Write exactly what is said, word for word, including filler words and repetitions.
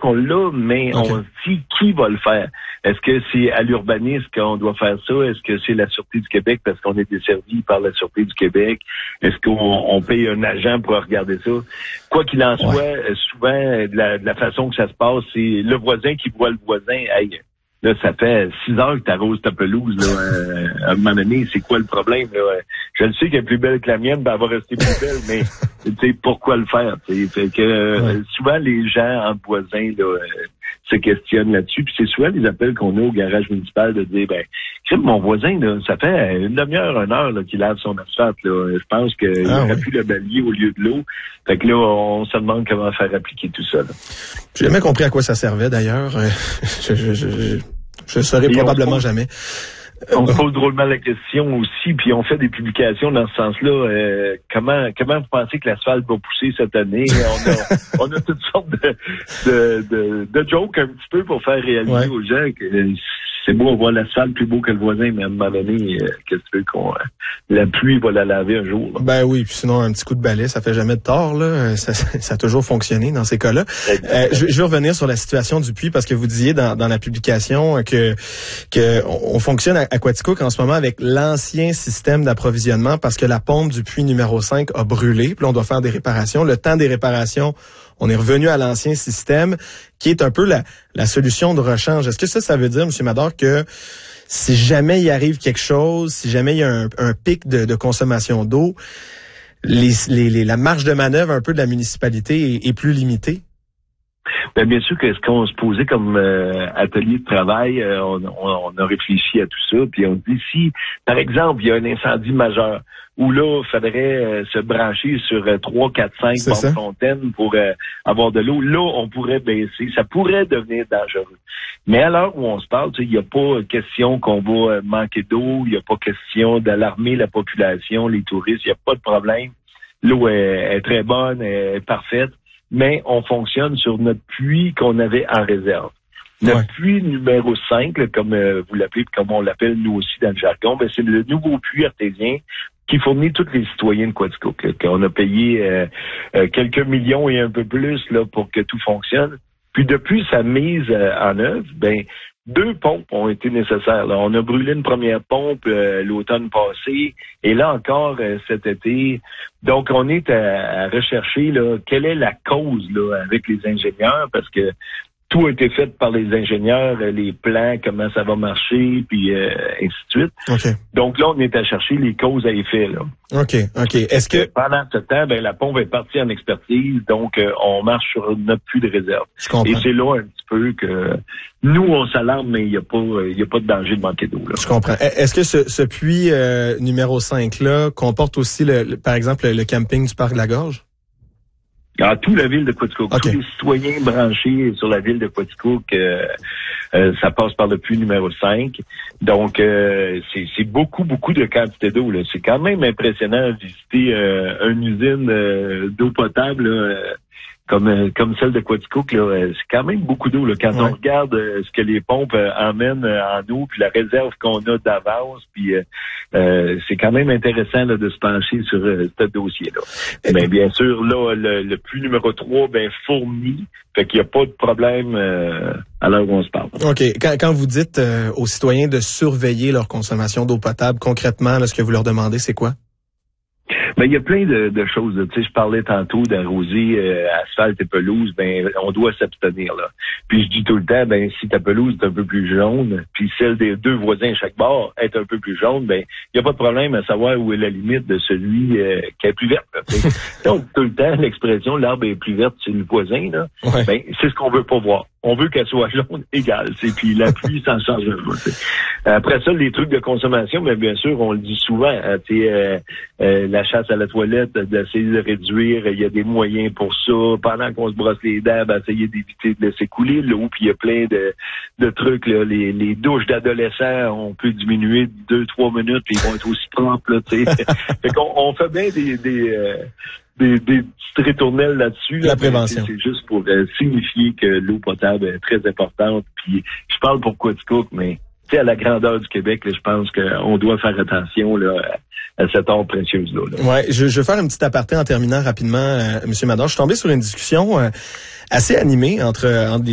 on l'a, mais okay. on se dit qui va le faire. Est-ce que c'est à l'urbanisme qu'on doit faire ça? Est-ce que c'est la Sûreté du Québec parce qu'on est desservi par la Sûreté du Québec? Est-ce qu'on on paye un agent pour regarder ça? Quoi qu'il en soit, ouais. souvent, de la, de la façon que ça se passe, c'est le voisin qui voit le voisin. Hey, là, ça fait six heures que t'arroses ta pelouse. Là, euh, à un moment donné, c'est quoi le problème? Là? Je le sais qu'elle est plus belle que la mienne, ben elle va rester plus belle, mais tu sais pourquoi le faire? T'sais? Fait que euh, ouais. souvent les gens entre voisins là, euh, se questionnent là-dessus. Puis c'est souvent les appels qu'on a au garage municipal de dire ben mon voisin, là, ça fait une demi-heure, une heure là, qu'il lave son asphalte. Là. Je pense qu'il ah, aurait ouais. pu le balayer au lieu de l'eau. Fait que là, on se demande comment faire appliquer tout ça. Là. J'ai jamais compris à quoi ça servait d'ailleurs. je, je, je, je, je saurais probablement jamais. On se pose drôlement la question aussi, puis on fait des publications dans ce sens-là. Euh, comment comment vous pensez que l'asphalte va pousser cette année? On a, on a toutes sortes de, de, de, de jokes un petit peu pour faire réaliser ouais. aux gens que c'est beau, on voit l'asphalte plus beau que le voisin, mais à un moment donné, euh, qu'est-ce que tu veux qu'on... Euh, la pluie va la laver un jour. Là. Ben oui, puis sinon, un petit coup de balai, ça fait jamais de tort, là. Ça, ça a toujours fonctionné dans ces cas-là. Euh, je, je vais revenir sur la situation du puits, parce que vous disiez dans, dans la publication que, que on, on fonctionne à, à Quaticook en ce moment avec l'ancien système d'approvisionnement, parce que la pompe du puits numéro cinq a brûlé, puis là, on doit faire des réparations. Le temps des réparations, on est revenu à l'ancien système, qui est un peu la, la solution de rechange. Est-ce que ça, ça veut dire, M. Mador, que si jamais il arrive quelque chose, si jamais il y a un, un pic de, de consommation d'eau, les, les, les, la marge de manœuvre un peu de la municipalité est, est plus limitée? Bien, bien sûr que ce qu'on se posait comme euh, atelier de travail, euh, on, on, on a réfléchi à tout ça, puis on dit si, par exemple, il y a un incendie majeur, où là, il faudrait euh, se brancher sur euh, trois, quatre, cinq bornes fontaines pour euh, avoir de l'eau. Là, on pourrait baisser. Ça pourrait devenir dangereux. Mais à l'heure où on se parle, il n'y a pas question qu'on va euh, manquer d'eau, il n'y a pas question d'alarmer la population, les touristes, il n'y a pas de problème. L'eau est, est très bonne, est parfaite, mais on fonctionne sur notre puits qu'on avait en réserve. Notre ouais. puits numéro cinq, là, comme euh, vous l'appelez, comme on l'appelle nous aussi dans le jargon, ben, c'est le nouveau puits artésien qui fournit tous les citoyens de Quaticook, là, qu'on a payé euh, euh, quelques millions et un peu plus là pour que tout fonctionne. Puis depuis sa mise euh, en œuvre, ben deux pompes ont été nécessaires. Là. On a brûlé une première pompe euh, l'automne passé et là encore euh, cet été. Donc on est à, à rechercher là quelle est la cause là avec les ingénieurs parce que tout a été fait par les ingénieurs, les plans, comment ça va marcher, puis euh, ainsi de suite. Okay. Donc là, on est à chercher les causes à effet. Là. OK, OK. Est-ce que... Pendant ce temps, ben la pompe est partie en expertise, donc euh, on marche sur notre puits de réserve. Je comprends. Et c'est là un petit peu que nous, on s'alarme, mais il n'y a pas il y a pas de danger de manquer d'eau. Là. Je comprends. Est-ce que ce, ce puits euh, numéro cinq-là comporte aussi, le, le, par exemple, le, le camping du Parc de la Gorge? Ah, toute la ville de Quaticook, okay. Tous les citoyens branchés sur la ville de Quaticook, euh, euh, ça passe par le puits numéro cinq. Donc, euh, c'est, c'est beaucoup, beaucoup de quantité d'eau. Là. C'est quand même impressionnant de visiter euh, une usine euh, d'eau potable là, comme euh, comme celle de Quaticook. Là, c'est quand même beaucoup d'eau. Là. Quand ouais. on regarde euh, ce que les pompes euh, emmènent euh, en eau, puis la réserve qu'on a d'avance, puis euh, euh, c'est quand même intéressant là, de se pencher sur euh, ce dossier-là. Mais bien sûr, là, le, le puits numéro trois, ben fourni, fait qu'il n'y a pas de problème euh, à l'heure où on se parle. OK. Quand, quand vous dites euh, aux citoyens de surveiller leur consommation d'eau potable, concrètement, là, ce que vous leur demandez, c'est quoi? Ben, il y a plein de, de choses. Tu sais, je parlais tantôt d'arroser euh, asphalte et pelouse. Ben, on doit s'abstenir là. Puis je dis tout le temps, ben si ta pelouse est un peu plus jaune, puis celle des deux voisins à chaque bord est un peu plus jaune, ben il y a pas de problème à savoir où est la limite de celui euh, qui est plus verte. Là, donc tout le temps, l'expression l'arbre est plus verte c'est le voisin là. Ouais. Ben c'est ce qu'on veut pas voir. On veut qu'elle soit jaune égale. Puis la pluie, ça ne change pas. Après ça, les trucs de consommation, mais bien sûr, on le dit souvent. Hein, euh, euh, la chasse à la toilette, d'essayer de réduire, il y a des moyens pour ça. Pendant qu'on se brosse les dents, ben, essayer d'éviter de laisser couler l'eau. Puis il y a plein de, de trucs. Là. Les, les douches d'adolescents, on peut diminuer deux, trois minutes, puis ils vont être aussi propres. Là, fait qu'on on fait bien des... des euh, Des, des petites ritournelles là-dessus. La prévention. C'est, c'est juste pour euh, signifier que l'eau potable est très importante. Puis je parle pour Quaticook, mais tu sais, à la grandeur du Québec, là, je pense qu'on doit faire attention là, à, à cette or précieuse-là. Là. Ouais, je, je vais faire une petite aparté en terminant rapidement, euh, M. Mador. Je suis tombé sur une discussion euh, assez animée entre, entre des